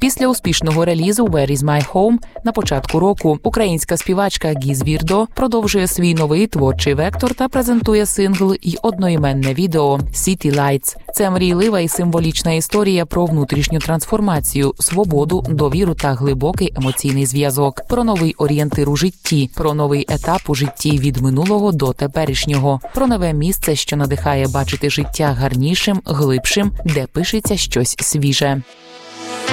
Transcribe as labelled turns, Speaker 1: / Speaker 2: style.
Speaker 1: Після успішного релізу «Where is my home» на початку року українська співачка Гіз Вірдо продовжує свій новий творчий вектор та презентує сингл й одноіменне відео «City Lights». Це мрійлива і символічна історія про внутрішню трансформацію, свободу, довіру та глибокий емоційний зв'язок, про новий орієнтир у житті, про новий етап у житті від минулого до теперішнього, про нове місце, що надихає бачити життя гарнішим, глибшим, де пишеться щось свіже.